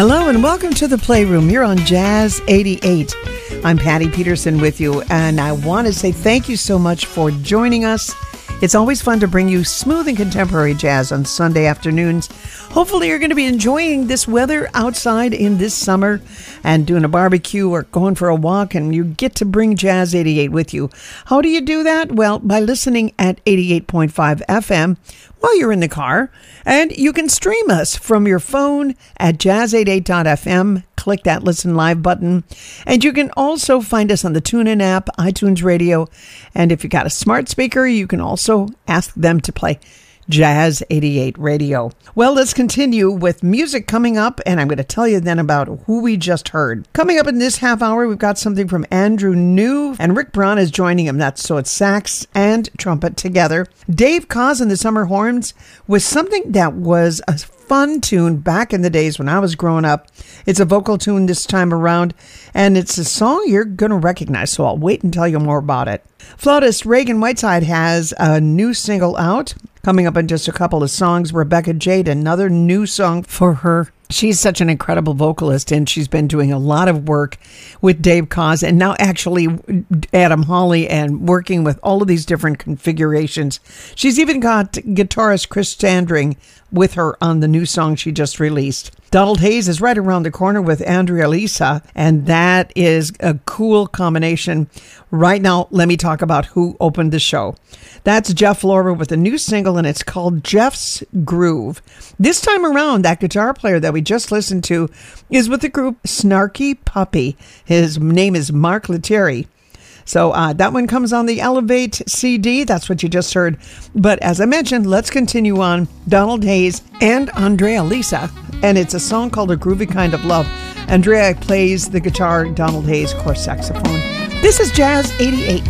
Hello and welcome to the Playroom. You're on Jazz 88. I'm Patty Peterson with you, and I want to say thank you so much for joining us. It's always fun to bring you smooth and contemporary jazz on Sunday afternoons. Hopefully you're going to be enjoying this weather outside in this summer and doing a barbecue or going for a walk, and you get to bring Jazz 88 with you. How do you do that? Well, by listening at 88.5 FM while you're in the car, and you can stream us from your phone at jazz88.fm. Click that Listen Live button, and you can also find us on the TuneIn app, iTunes Radio, and if you got a smart speaker, you can also ask them to play Jazz 88 Radio. Well, let's continue with music coming up, and I'm going to tell you then about who we just heard. Coming up in this half hour, we've got something from Andrew New, and Rick Braun is joining him. So it's sax and trumpet together. Dave Koz and the Summer Horns was something that was a fun tune back in the days when I was growing up. It's a vocal tune this time around, and it's a song you're going to recognize, so I'll wait and tell you more about it. Flautist Reagan Whiteside has a new single out. Coming up in just a couple of songs, Rebecca Jade, another new song for her. She's such an incredible vocalist, and she's been doing a lot of work with Dave Koz and now actually Adam Hawley and working with all of these different configurations. She's even got guitarist Chris Standring with her on the new song she just released. Donald Hayes is right around the corner with Andrea Lisa, and that is a cool combination. Right now, let me talk about who opened the show. That's Jeff Lorber with a new single, and it's called Jeff's Groove. This time around, that guitar player that we just listened to is with the group Snarky Puppy. His name is Mark Lettieri. So that one comes on the Elevate CD. That's what you just heard. But as I mentioned, let's continue on. Donald Hayes and Andrea Lisa. And it's a song called A Groovy Kind of Love. Andrea plays the guitar, Donald Hayes, of course, saxophone. This is Jazz 88.